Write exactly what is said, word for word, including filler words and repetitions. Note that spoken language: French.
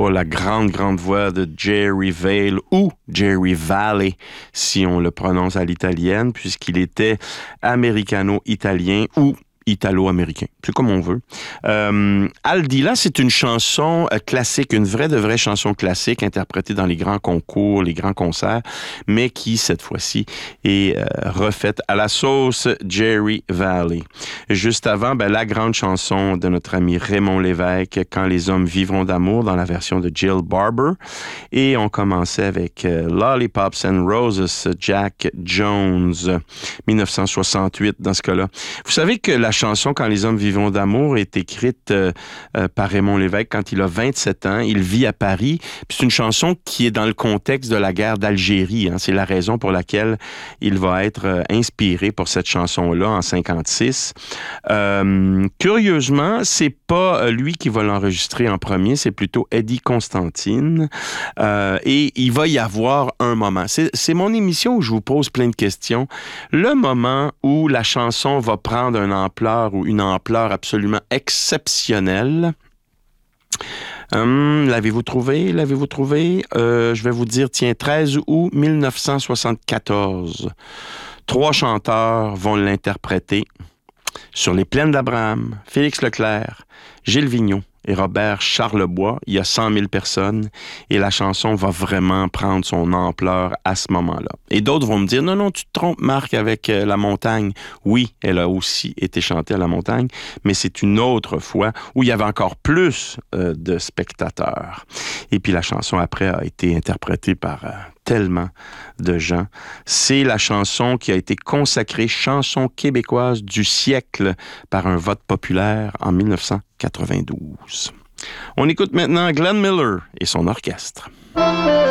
pour la grande, grande voix de Jerry Vale ou Jerry Valley, si on le prononce à l'italienne, puisqu'il était américano-italien ou italo-américain. C'est comme on veut. Euh, Al Di là, c'est une chanson euh, classique, une vraie de vraie chanson classique interprétée dans les grands concours, les grands concerts, mais qui, cette fois-ci, est euh, refaite à la sauce Jerry Valley. Juste avant, ben, la grande chanson de notre ami Raymond Lévesque, Quand les hommes vivront d'amour, dans la version de Jill Barber. Et on commençait avec euh, Lollipops and Roses, Jack Jones, dix-neuf cent soixante-huit dans ce cas-là. Vous savez que la chanson « Quand les hommes vivront d'amour » est écrite euh, euh, par Raymond Lévesque quand il a vingt-sept ans. Il vit à Paris. Puis c'est une chanson qui est dans le contexte de la guerre d'Algérie. Hein. C'est la raison pour laquelle il va être euh, inspiré pour cette chanson-là en cinquante-six. Euh, curieusement, c'est pas lui qui va l'enregistrer en premier, c'est plutôt Eddie Constantine. Euh, et il va y avoir un moment. C'est, c'est mon émission où je vous pose plein de questions. Le moment où la chanson va prendre un ampleur ou une ampleur absolument exceptionnelle. Hum, l'avez-vous trouvé? L'avez-vous trouvé? Euh, je vais vous dire, tiens, treize août dix-neuf cent soixante-quatorze. Trois chanteurs vont l'interpréter. Sur les plaines d'Abraham, Félix Leclerc, Gilles Vigneault et Robert Charlebois. Il y a cent mille personnes et la chanson va vraiment prendre son ampleur à ce moment-là. Et d'autres vont me dire, non, non, tu te trompes, Marc, avec euh, La Montagne. Oui, elle a aussi été chantée à La Montagne, mais c'est une autre fois où il y avait encore plus euh, de spectateurs. Et puis la chanson après a été interprétée par euh, tellement de gens. C'est la chanson qui a été consacrée chanson québécoise du siècle par un vote populaire en dix-neuf cent quatre-vingt-douze. On écoute maintenant Glenn Miller et son orchestre.